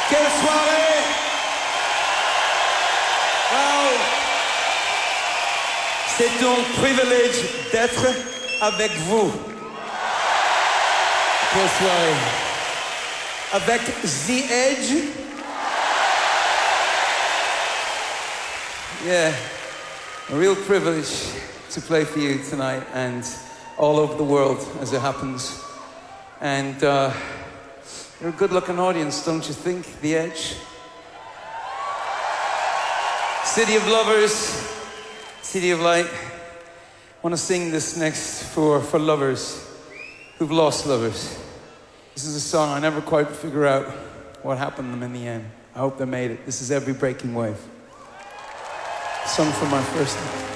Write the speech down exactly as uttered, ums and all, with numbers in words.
Quelle soirée! Wow! C'est un privilège d'être avec vous. Quelle soirée! Avec The Edge. Yeah, a real privilege to play for you tonight and all over the world as it happens. And uh, you're a good-looking audience, don't you think, The Edge? City of Lovers, City of Light. I want to sing this next for, for lovers who've lost lovers. This is a song I never quite figure out what happened to them in the end. I hope they made it. This is Every Breaking Wave. Sung for my first time.